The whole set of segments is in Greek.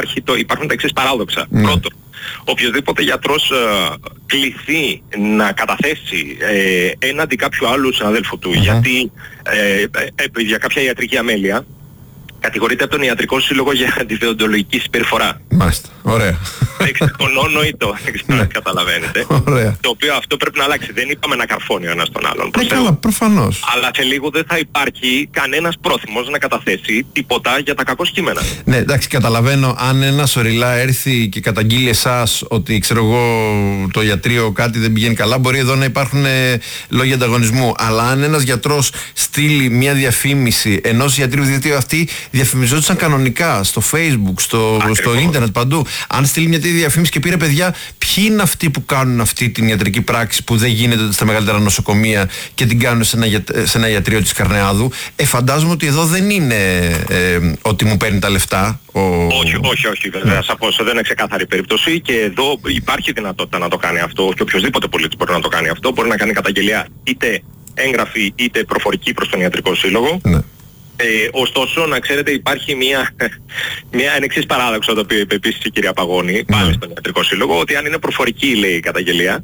υπάρχουν τα εξής παράδοξα. Πρώτον, οποιοδήποτε γιατρός κληθεί να καταθέσει έναντι κάποιου άλλου συναδέλφου του γιατί για κάποια ιατρική αμέλεια, κατηγορείται από τον Ιατρικό Σύλλογο για αντιδεοντολογική συμπεριφορά. Μάλιστα. Ωραία. Εξεκονόνοητο, καταλαβαίνετε. Ωραία. Το οποίο αυτό πρέπει να αλλάξει. Δεν είπαμε να καρφώνει ο ένας τον άλλον. Καλά, προφανώς. Αλλά σε λίγο δεν θα υπάρχει κανένας πρόθυμος να καταθέσει τίποτα για τα κακό κείμενα. Ναι, εντάξει, καταλαβαίνω. Αν ένα σωριλά έρθει και καταγγείλει εσάς ότι ξέρω εγώ το ιατρείο κάτι δεν πηγαίνει καλά, μπορεί εδώ να υπάρχουν λόγια ανταγωνισμού. Αλλά αν ένας γιατρός στείλει μια διαφήμιση ενός ιατρείου, διότι αυτοί διαφημιζόντουσαν κανονικά στο Facebook, στο ίντερνετ, παντού. Αν στείλει μια τέτοια διαφήμιση και πήρε παιδιά, ποιοι είναι αυτοί που κάνουν αυτή την ιατρική πράξη που δεν γίνεται στα μεγαλύτερα νοσοκομεία και την κάνουν σε ένα ιατρείο της Καρνεάδου, φαντάζομαι ότι εδώ δεν είναι ότι μου παίρνει τα λεφτά. Όχι, βέβαια. Σαφώς δεν είναι ξεκάθαρη περίπτωση και εδώ υπάρχει δυνατότητα να το κάνει αυτό και οποιοδήποτε πολίτης μπορεί να το κάνει αυτό. Μπορεί να κάνει καταγγελία είτε έγγραφη είτε προφορική προς τον Ιατρικό Σύλλογο. Ναι. Ωστόσο, να ξέρετε, υπάρχει μια εξής παράδοξο, το οποίο είπε επίσης η κυρία Παγώνη, πάλι στον Ιατρικό Σύλλογο, ότι αν είναι προφορική, λέει, η καταγγελία,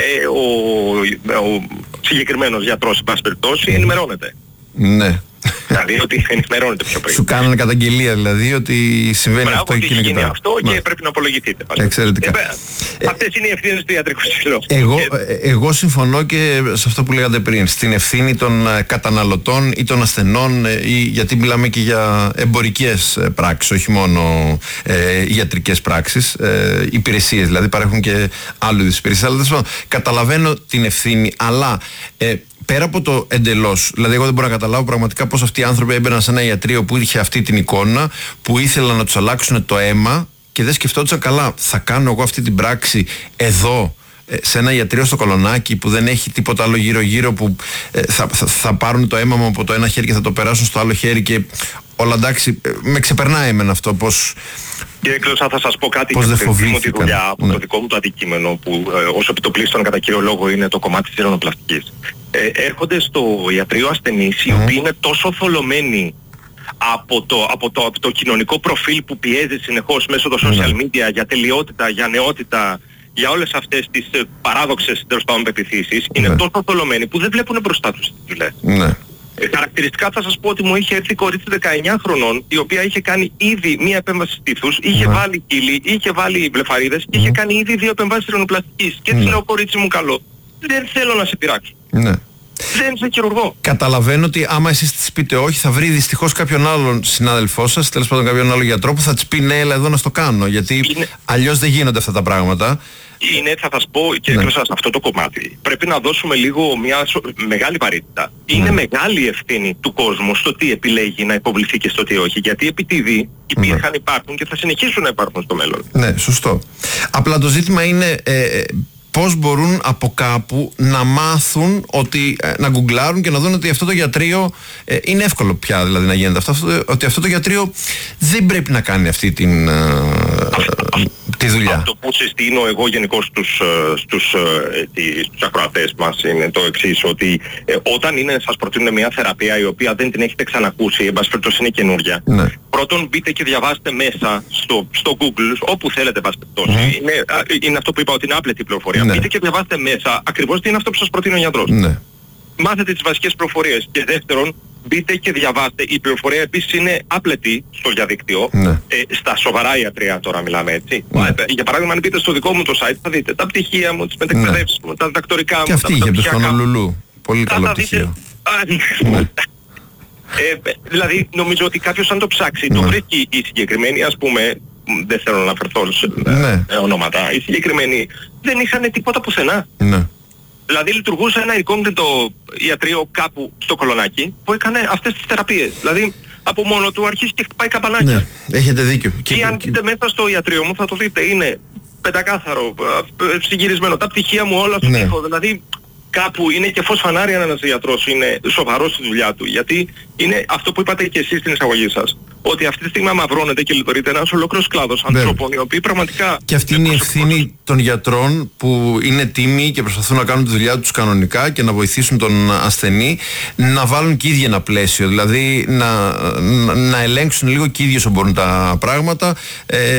ο συγκεκριμένος γιατρός, εν πάση περιπτώσει, ενημερώνεται. Ναι. Δηλαδή ότι ενημερώνεται πιο πριν. Σου κάνανε καταγγελία δηλαδή ότι συμβαίνει αυτό και γίνει αυτό και πρέπει να απολογηθείτε. Εξαιρετικά. Αυτές είναι οι ευθύνες του Ιατρικού Συλλόγου. Εγώ συμφωνώ και σε αυτό που λέγατε πριν, στην ευθύνη των καταναλωτών ή των ασθενών, γιατί μιλάμε και για εμπορικές πράξεις, όχι μόνο ιατρικές πράξεις, υπηρεσίες, δηλαδή παρέχουν και άλλου είδους υπηρεσίες. Αλλά καταλαβαίνω την ευθύνη, αλλά πέρα από το εντελώς, δηλαδή εγώ δεν μπορώ να καταλάβω πραγματικά πώς αυτοί οι άνθρωποι έμπαιναν σε ένα ιατρείο που είχε αυτή την εικόνα, που ήθελαν να τους αλλάξουν το αίμα και δεν σκεφτόντουσαν καλά, θα κάνω εγώ αυτή την πράξη εδώ, σε ένα ιατρείο στο Κολονάκι που δεν έχει τίποτα άλλο γύρω-γύρω, που θα πάρουν το αίμα μου από το ένα χέρι και θα το περάσουν στο άλλο χέρι και όλα εντάξει, με ξεπερνάει εμένα αυτό πώς... Κύριε Κλώσσα, θα σας πω κάτι για τη δική μου τη δουλειά, από το δικό μου το αντικείμενο, που ως επιτοπλίστων κατά κύριο λόγο είναι το κομμάτι της ειρηνοπλαστικής. Έρχονται στο ιατρείο ασθενείς οι οποίοι είναι τόσο θολωμένοι από το κοινωνικό προφίλ που πιέζει συνεχώς μέσω των social media για τελειότητα, για νεότητα, για όλες αυτές τις παράδοξες τέλος πάντων πεποιθήσεις, είναι τόσο θολωμένοι που δεν βλέπουν μπροστά τους τις δουλειές. Χαρακτηριστικά θα σας πω ότι μου είχε έρθει κορίτσι 19 χρονών, η οποία είχε κάνει ήδη μία επέμβαση στήθους, είχε βάλει κύλι, είχε βάλει μπλεφαρίδες, είχε κάνει ήδη 2 επεμβάσεις ειρηνοπλαστικής. Και της λέω, κορίτσι μου καλό, δεν θέλω να σε πειράξω. Δεν είσαι χειρουργό. Καταλαβαίνω ότι άμα εσείς της πείτε όχι, θα βρει δυστυχώς κάποιον άλλον συνάδελφό σας, τέλος πάντων κάποιον άλλο γιατρό που θα της πει ναι, έλα εδώ να στο κάνω. Γιατί αλλιώς δεν γίνονται αυτά τα πράγματα. Είναι, θα σας πω και σε αυτό το κομμάτι. Πρέπει να δώσουμε λίγο μια μεγάλη βαρύτητα. Είναι μεγάλη ευθύνη του κόσμου στο τι επιλέγει να υποβληθεί και στο τι όχι. Γιατί επιτίδη υπήρχαν, υπάρχουν και θα συνεχίσουν να υπάρχουν στο μέλλον. Ναι, σωστό. Απλά το ζήτημα είναι πώς μπορούν από κάπου να μάθουν ότι, να γκουγκλάρουν και να δουν ότι αυτό το γιατρείο είναι εύκολο πια δηλαδή να γίνεται αυτό, ότι αυτό το γιατρείο δεν πρέπει να κάνει αυτή τη δουλειά. Αυτό που συστήνω εγώ γενικώς στους ακροατές μας είναι το εξής, ότι όταν σας προτείνουν μια θεραπεία η οποία δεν την έχετε ξανακούσει, εν πάση περιπτώσει είναι καινούργια, πρώτον μπείτε και διαβάστε μέσα στο Google, όπου θέλετε εν πάση περιπτώσει, είναι αυτό που είπα ότι είναι άπλετη πληροφορία, μπείτε και διαβάστε μέσα ακριβώς τι είναι αυτό που σας προτείνει ο γιατρός. Μάθετε τις βασικές πληροφορίες και δεύτερον, μπείτε και διαβάστε. Η πληροφορία επίσης είναι άπλετη στο διαδίκτυο, στα σοβαρά ιατρεία τώρα μιλάμε έτσι. Για παράδειγμα, αν μπείτε στο δικό μου το site θα δείτε τα πτυχία μου, τις μετεκπαιδεύσεις μου, τα διδακτορικά μου, και αυτή είχε το Χονολουλού. Πολύ καλό πτυχίο. Δηλαδή νομίζω ότι κάποιος αν το ψάξει, το βρίσκει η συγκεκριμένη, ας πούμε, δεν θέλω να αναφερθώ σε ονόματα, οι συγκεκριμένοι δεν είχαν τίποτα πουθενά. Δηλαδή λειτουργούσε ένα εικόνιτο ιατρείο κάπου στο Κολονάκι που έκανε αυτές τις θεραπείες. Δηλαδή από μόνο του αρχίζει και χτυπάει καμπανάκια. Έχετε δίκιο. Και αν δείτε μέσα στο ιατρείο μου θα το δείτε, είναι πεντακάθαρο, συγκυρισμένο, τα πτυχία μου όλα στον τοίχο. Δηλαδή κάπου είναι και φως φανάρι αν ένας γιατρός είναι σοβαρός στη δουλειά του. Γιατί είναι αυτό που είπατε και εσείς στην εισαγωγή σας. Ότι αυτή τη στιγμή αμαυρώνεται και λειτουργείται ένας ολόκληρος κλάδος ανθρώπων οι οποίοι πραγματικά... Και αυτή είναι η ευθύνη των γιατρών που είναι τίμοι και προσπαθούν να κάνουν τη δουλειά τους κανονικά και να βοηθήσουν τον ασθενή να βάλουν και ίδια ένα πλαίσιο. Δηλαδή να ελέγξουν λίγο και ίδιοι όσο μπορούν τα πράγματα.